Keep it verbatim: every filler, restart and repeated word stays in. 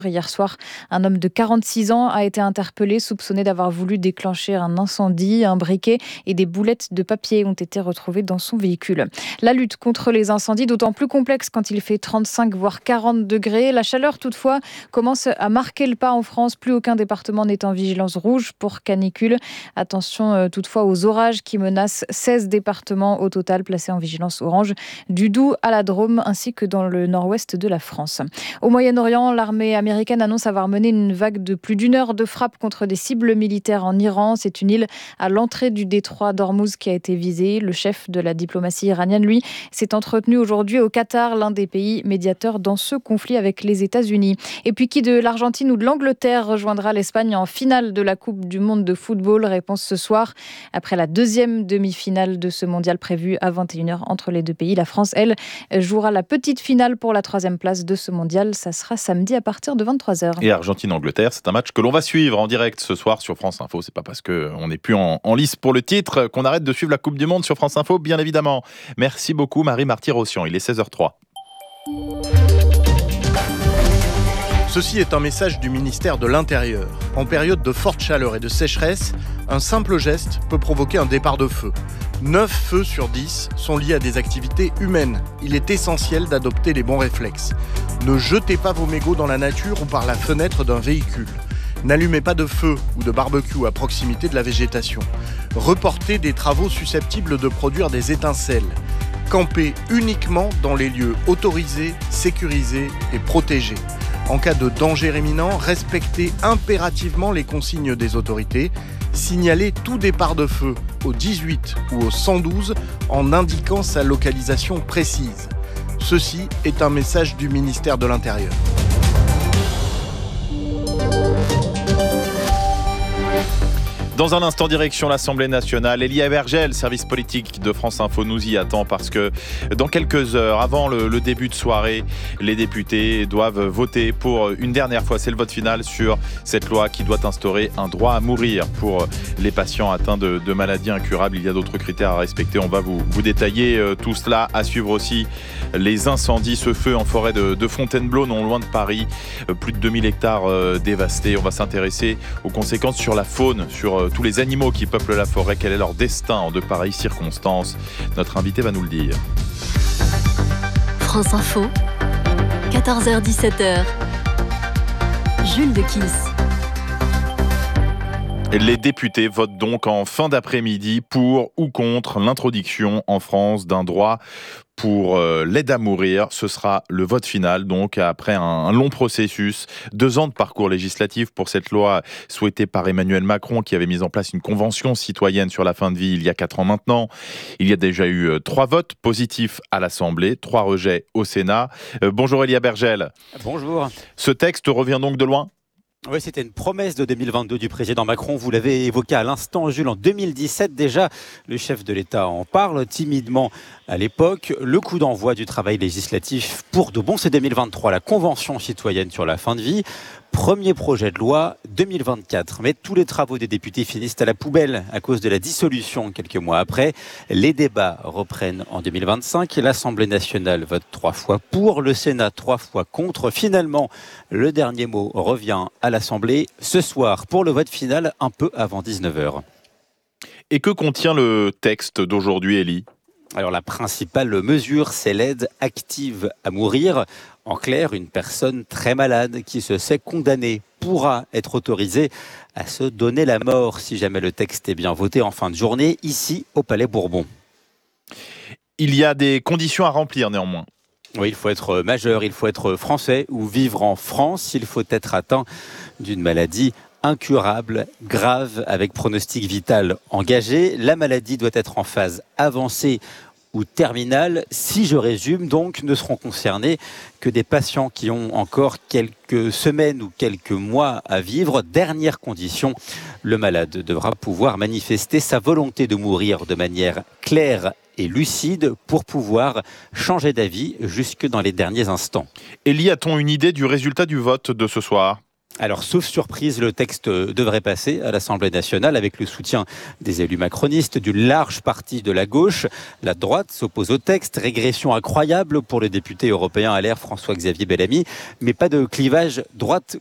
Hier soir, un homme de quarante-six ans a été interpellé, soupçonné d'avoir voulu déclencher un incendie. Un briquet et des boulettes de papier ont été retrouvés dans son véhicule. La lutte contre les incendies, d'autant plus complexe quand il fait trente-cinq voire quarante degrés. La chaleur, toutefois, commence à marquer le pas en France. Plus aucun département n'est en vigilance rouge pour canicule. Attention euh, toutefois aux orages qui menacent seize départements au total placés en vigilance orange, du Doubs à la Drôme ainsi que dans le nord-ouest de la France. Au Moyen-Orient, l'armée américaine américaine annonce avoir mené une vague de plus d'une heure de frappe contre des cibles militaires en Iran. C'est une île à l'entrée du détroit d'Ormuz qui a été visée. Le chef de la diplomatie iranienne, lui, s'est entretenu aujourd'hui au Qatar, l'un des pays médiateurs dans ce conflit avec les États-Unis. Et puis qui de l'Argentine ou de l'Angleterre rejoindra l'Espagne en finale de la Coupe du Monde de football? Réponse ce soir, après la deuxième demi-finale de ce mondial prévu à vingt et une heures entre les deux pays. La France, elle, jouera la petite finale pour la troisième place de ce mondial. Ça sera samedi à partir de vingt-trois heures. Et Argentine-Angleterre, c'est un match que l'on va suivre en direct ce soir sur France Info. C'est pas parce qu'on n'est plus en, en lice pour le titre qu'on arrête de suivre la Coupe du Monde sur France Info, bien évidemment. Merci beaucoup Marie Marty-Rossian. Il est seize heures trois. Ceci est un message du ministère de l'Intérieur. En période de forte chaleur et de sécheresse, un simple geste peut provoquer un départ de feu. neuf feux sur dix sont liés à des activités humaines. Il est essentiel d'adopter les bons réflexes. Ne jetez pas vos mégots dans la nature ou par la fenêtre d'un véhicule. N'allumez pas de feu ou de barbecue à proximité de la végétation. Reportez des travaux susceptibles de produire des étincelles. Campez uniquement dans les lieux autorisés, sécurisés et protégés. En cas de danger imminent, respectez impérativement les consignes des autorités. Signalez tout départ de feu au dix-huit ou au cent douze en indiquant sa localisation précise. Ceci est un message du ministère de l'Intérieur. Dans un instant, direction l'Assemblée nationale. Elie Abergel, service politique de France Info, nous y attend parce que dans quelques heures, avant le, le début de soirée, les députés doivent voter pour une dernière fois. C'est le vote final sur cette loi qui doit instaurer un droit à mourir pour les patients atteints de, de maladies incurables. Il y a d'autres critères à respecter. On va vous, vous détailler euh, tout cela. À suivre aussi les incendies, ce feu en forêt de, de Fontainebleau, non loin de Paris. Euh, plus de deux mille hectares euh, dévastés. On va s'intéresser aux conséquences sur la faune, sur euh, tous les animaux qui peuplent la forêt. Quel est leur destin en de pareilles circonstances? Notre invité va nous le dire. France Info, quatorze heures dix-sept heures. Jules de Kiss. Les députés votent donc en fin d'après-midi pour ou contre l'introduction en France d'un droit pour euh, l'aide à mourir. Ce sera le vote final, donc après un, un long processus, deux ans de parcours législatif pour cette loi souhaitée par Emmanuel Macron, qui avait mis en place une convention citoyenne sur la fin de vie il y a quatre ans maintenant. Il y a déjà eu euh, trois votes positifs à l'Assemblée, trois rejets au Sénat. Euh, bonjour Elie Abergel. Bonjour. Ce texte revient donc de loin ? Oui, c'était une promesse de deux mille vingt-deux du président Macron. Vous l'avez évoqué à l'instant, Jules, en deux mille dix-sept déjà. Le chef de l'État en parle timidement à l'époque. Le coup d'envoi du travail législatif pour de bon, c'est deux mille vingt-trois, la Convention citoyenne sur la fin de vie. Premier projet de loi deux mille vingt-quatre. Mais tous les travaux des députés finissent à la poubelle à cause de la dissolution quelques mois après. Les débats reprennent en deux mille vingt-cinq. L'Assemblée nationale vote trois fois pour, le Sénat trois fois contre. Finalement, le dernier mot revient à l'Assemblée ce soir pour le vote final un peu avant dix-neuf heures. Et que contient le texte d'aujourd'hui, Elie ? Alors la principale mesure, c'est l'aide active à mourir. En clair, une personne très malade qui se sait condamnée pourra être autorisée à se donner la mort si jamais le texte est bien voté en fin de journée, ici au Palais Bourbon. Il y a des conditions à remplir néanmoins. Oui, il faut être majeur, il faut être français ou vivre en France, il faut être atteint d'une maladie incurable, grave, avec pronostic vital engagé. La maladie doit être en phase avancée ou terminale. Si je résume, donc, ne seront concernés que des patients qui ont encore quelques semaines ou quelques mois à vivre. Dernière condition, le malade devra pouvoir manifester sa volonté de mourir de manière claire et lucide pour pouvoir changer d'avis jusque dans les derniers instants. Elie, a-t-on une idée du résultat du vote de ce soir ? Alors, sauf surprise, le texte devrait passer à l'Assemblée nationale avec le soutien des élus macronistes, d'une large partie de la gauche. La droite s'oppose au texte. Régression incroyable pour le député européen L R François-Xavier Bellamy, mais pas de clivage droite